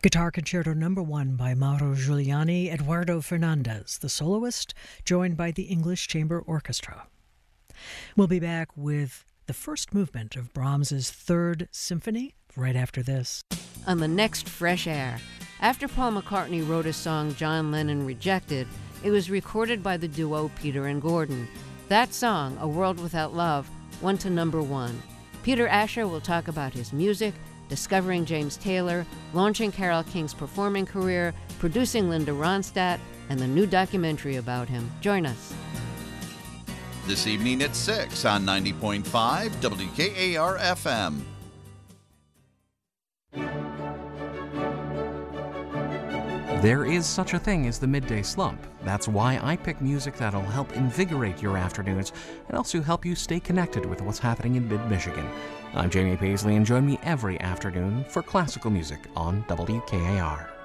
Guitar Concerto No. 1 by Mauro Giuliani, Eduardo Fernandez, the soloist, joined by the English Chamber Orchestra. We'll be back with the first movement of Brahms's Third Symphony right after this. On the next Fresh Air, after Paul McCartney wrote a song John Lennon rejected, it was recorded by the duo Peter and Gordon. That song, A World Without Love, went to number 1. Peter Asher will talk about his music, discovering James Taylor, launching Carole King's performing career, producing Linda Ronstadt, and the new documentary about him. Join us. This evening at 6 on 90.5 WKAR-FM. There is such a thing as the midday slump. That's why I pick music that'll help invigorate your afternoons and also help you stay connected with what's happening in mid-Michigan. I'm Jamie Paisley, and join me every afternoon for classical music on WKAR.